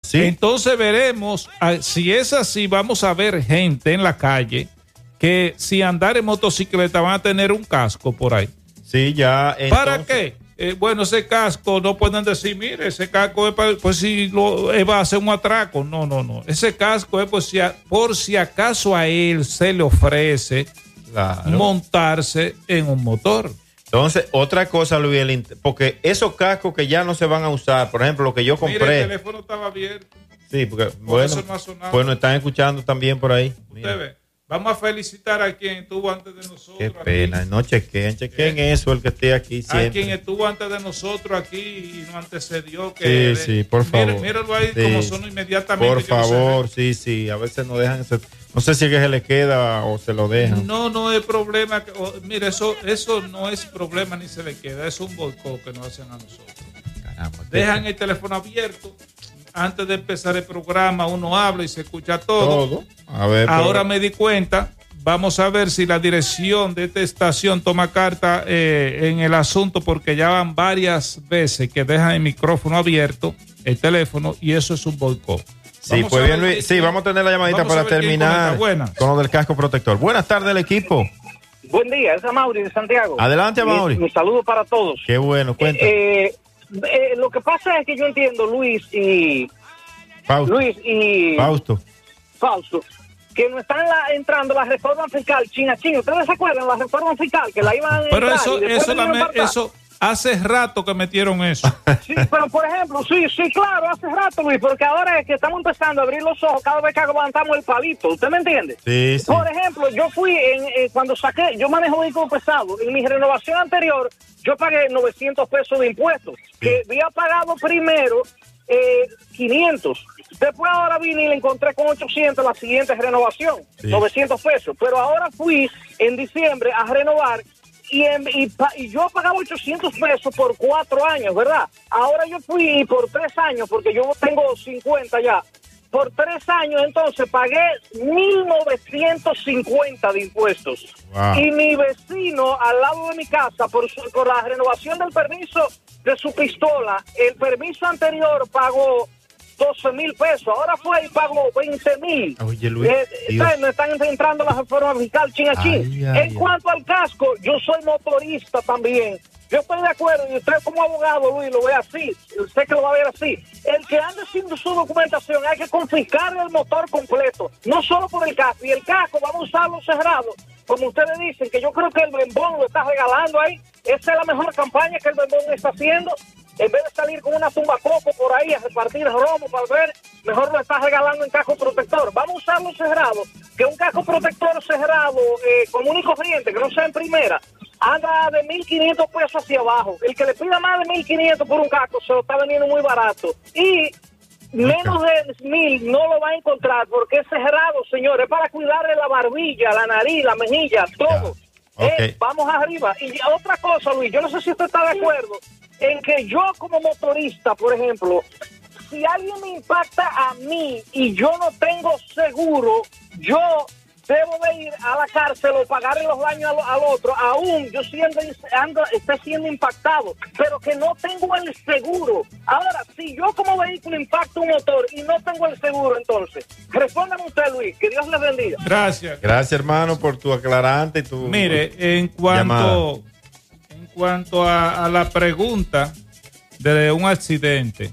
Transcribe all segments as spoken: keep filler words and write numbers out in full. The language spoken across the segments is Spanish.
¿Sí? Entonces veremos, si es así, vamos a ver gente en la calle que si andar en motocicleta van a tener un casco por ahí. Sí, ya. Entonces... ¿Para qué? Eh, bueno, ese casco no pueden decir, mire, ese casco es para, pues si lo, eh, va a hacer un atraco. No, no, no. Ese casco es por si, a, por si acaso a él se le ofrece claro. montarse en un motor. Entonces, otra cosa, Luis, porque esos cascos que ya no se van a usar, por ejemplo, lo que yo compré. Mire, el teléfono estaba abierto. Sí, porque, por bueno, eso no ha sonado. Bueno, están escuchando también por ahí. Usted ve. Vamos a felicitar a quien estuvo antes de nosotros. Qué pena, aquí. No chequen, chequen ¿Qué? Eso, el que esté aquí siempre. A quien estuvo antes de nosotros aquí y nos antecedió. Que sí, de, sí, por favor. Mira, míralo ahí sí. Como son inmediatamente. Por favor, sí, sí, a veces no dejan, ese, no sé si es que se le queda o se lo dejan. No, no es problema. Que, o, mire, eso, eso no es problema ni se le queda, es un boicot que nos hacen a nosotros. Caramba, dejan el teléfono abierto. Antes de empezar el programa, uno habla y se escucha todo. todo. A ver, ahora pero... me di cuenta. Vamos a ver si la dirección de esta estación toma carta eh, en el asunto, porque ya van varias veces que dejan el micrófono abierto, el teléfono, y eso es un boicot. Sí, pues bien, Luis. Sí, vamos a tener la llamadita para terminar con lo del casco protector. Buenas tardes, el equipo. Buen día, es Amaury de Santiago. Adelante, Amaury. Mi, mi saludo para todos. Qué bueno, cuenta. Eh, eh, eh, lo que pasa es que yo entiendo, Luis y... Fausto. Luis y... Fausto. Fausto. Que no están la, entrando la reforma fiscal China China. ¿Ustedes se acuerdan la reforma fiscal que la iban a Pero eso, eso, la me, eso hace rato que metieron eso. Sí, pero por ejemplo, sí, sí, claro, hace rato, Luis, porque ahora es que estamos empezando a abrir los ojos cada vez que levantamos el palito. ¿Usted me entiende? Sí, sí. Por ejemplo, yo fui en, eh, cuando saqué, yo manejo vehículos pesados. En mi renovación anterior, yo pagué novecientos pesos de impuestos, sí. que había pagado primero eh, quinientos. Después ahora vine y le encontré con ochocientos la siguiente renovación, sí. novecientos pesos. Pero ahora fui en diciembre a renovar y, en, y, y yo pagaba ochocientos pesos por cuatro años, ¿verdad? Ahora yo fui por tres años, porque yo tengo cincuenta ya. Por tres años, entonces, pagué mil novecientos cincuenta de impuestos. Wow. Y mi vecino al lado de mi casa, por, su, por la renovación del permiso de su pistola, el permiso anterior pagó doce mil pesos, ahora fue y pagó veinte mil. Oye, Luis, eh, me están entrando las reformas fiscal china chin. En ay. Cuanto al casco, yo soy motorista también. Yo estoy de acuerdo, y usted como abogado, Luis, lo ve así, usted que lo va a ver así. El que ande sin su documentación, hay que confiscarle el motor completo, no solo por el casco. Y el casco, vamos a usarlo cerrado, como ustedes dicen, que yo creo que el Bembón lo está regalando ahí. Esa es la mejor campaña que el Bembón está haciendo. En vez de salir con una tumba coco por ahí a repartir romo para ver, mejor lo está regalando en casco protector. Vamos a usarlo cerrado, que un casco protector cerrado, eh, común y corriente, que no sea en primera, anda de mil quinientos pesos hacia abajo. El que le pida más de mil quinientos por un casco se lo está vendiendo muy barato. Y menos de mil no lo va a encontrar, porque es cerrado, señores, es para cuidarle la barbilla, la nariz, la mejilla, todo. Okay. Eh, vamos arriba. Y otra cosa, Luis, yo no sé si usted está de acuerdo en que yo como motorista, por ejemplo, si alguien me impacta a mí y yo no tengo seguro, yo debo de ir a la cárcel o pagarle los daños al, al otro, aún yo siendo, ando, esté siendo impactado, pero que no tengo el seguro. Ahora, si yo como vehículo impacto un motor y no tengo el seguro, entonces, respóndame usted, Luis, que Dios le bendiga. Gracias. Gracias, hermano, por tu aclarante y tu Mire, en cuanto... Llamada. En cuanto a, a la pregunta de un accidente,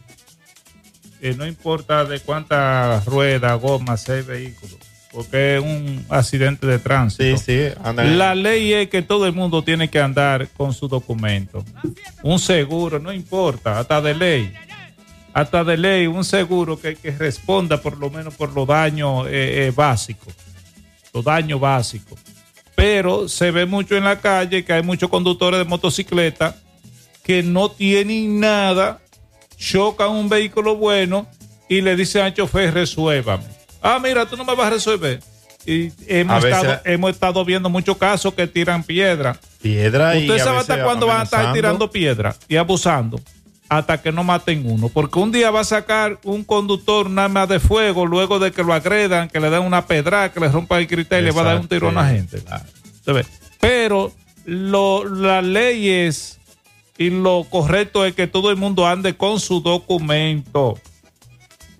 eh, no importa de cuántas ruedas, gomas, hay vehículos, porque es un accidente de tránsito. Sí, sí, anda. La ley es que todo el mundo tiene que andar con su documento. Un seguro, no importa, hasta de ley. Hasta de ley, un seguro que, que responda por lo menos por los daños eh, eh, básicos. Los daños básicos. Pero se ve mucho en la calle que hay muchos conductores de motocicleta que no tienen nada, chocan un vehículo bueno y le dicen al chofer, resuélvame. Ah, mira, tú no me vas a resolver. Y hemos, a estado, veces... hemos estado viendo muchos casos que tiran piedra. Piedra y ¿Usted sabe hasta cuándo van a estar tirando piedra y abusando? Hasta que no maten uno. Porque un día va a sacar un conductor un arma de fuego luego de que lo agredan, que le den una pedrada, que le rompa el criterio y le va a dar un tiro a la gente. Pero lo, la ley es, y lo correcto es que todo el mundo ande con su documento.